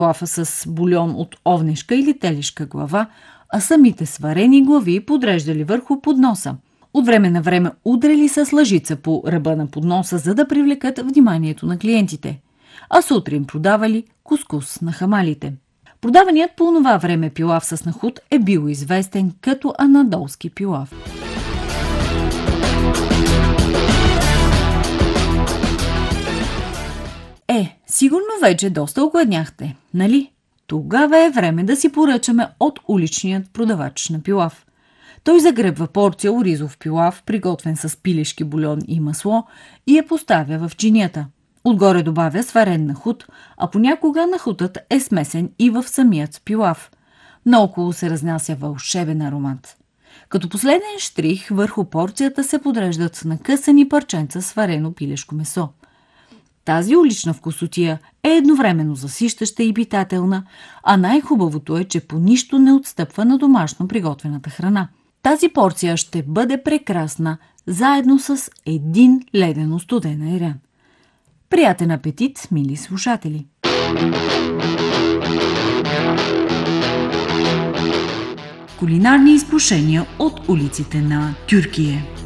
пилафа с бульон от овнешка или телешка глава, а самите сварени глави подреждали върху подноса. От време на време удряли с лъжица по ръба на подноса, за да привлекат вниманието на клиентите. А сутрин продавали кускус на хамалите. Продаваният по това време пилав с нахут е бил известен като анадолски пилав. Сигурно вече доста огладняхте, нали? Тогава е време да си поръчаме от уличният продавач на пилав. Той загребва порция оризов пилав, приготвен с пилешки бульон и масло, и я поставя в чинията. Отгоре добавя сварен нахут, а понякога нахутът е смесен и в самият пилав. Наоколо се разнася вълшебен аромат. Като последен щрих върху порцията се подреждат накъсани парченца сварено пилешко месо. Тази улична вкусотия е едновременно засищаща и питателна, а най-хубавото е, че по нищо не отстъпва на домашно приготвената храна. Тази порция ще бъде прекрасна, заедно с един ледено студен айран. Приятен апетит, мили слушатели! Кулинарни изкушения от улиците на Тюркия.